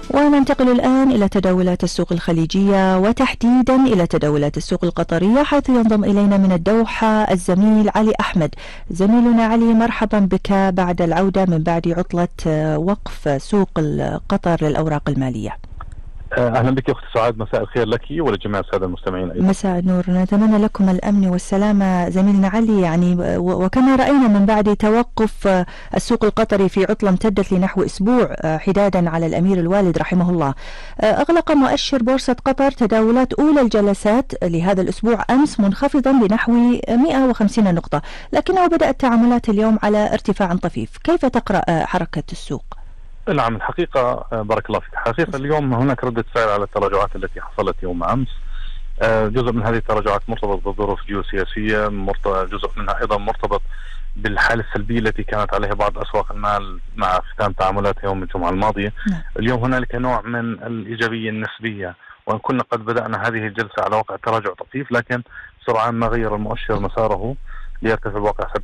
وننتقل الآن إلى تداولات السوق الخليجية وتحديدا إلى تداولات السوق القطرية، حيث ينضم إلينا من الدوحة الزميل علي أحمد. زميلنا علي، مرحبا بك بعد العودة من بعد عطلة وقف سوق قطر للأوراق المالية. أهلا بك أخت سعاد، مساء الخير لك ولجميع السادة المستمعين أيضا. مساء النور، نتمنى لكم الأمن والسلامة زميلنا علي. وكما رأينا من بعد توقف السوق القطري في عطلة امتدت لنحو أسبوع حدادا على الأمير الوالد رحمه الله، أغلق مؤشر بورصة قطر تداولات أولى الجلسات لهذا الأسبوع أمس منخفضا بنحو 150 نقطة، لكنه بدأت تعاملات اليوم على ارتفاع طفيف. كيف تقرأ حركة السوق؟ نعم، الحقيقة بارك الله فيك. الحقيقة اليوم هناك ردة فعل على التراجعات التي حصلت يوم أمس. جزء من هذه التراجعات مرتبط بالظروف الجيوسياسية، جزء منها أيضا مرتبط بالحالة السلبية التي كانت عليها بعض أسواق المال مع ختام تعاملات يوم الجمعة الماضية. اليوم هنالك نوع من الإيجابية النسبية، وإن كنا قد بدأنا هذه الجلسة على وقع تراجع طفيف، لكن سرعان ما غير المؤشر مساره ليرتفع بواقع